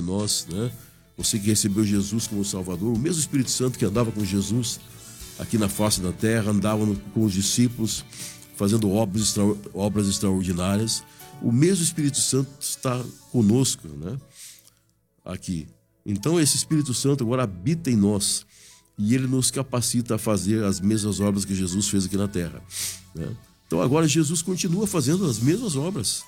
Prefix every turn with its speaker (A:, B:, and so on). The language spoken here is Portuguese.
A: nós, né? Você que recebeu Jesus como Salvador, o mesmo Espírito Santo que andava com Jesus aqui na face da terra, andava com os discípulos, fazendo obras extraordinárias. O mesmo Espírito Santo está conosco, né? Aqui. Então esse Espírito Santo agora habita em nós e ele nos capacita a fazer as mesmas obras que Jesus fez aqui na terra, né? Então agora Jesus continua fazendo as mesmas obras.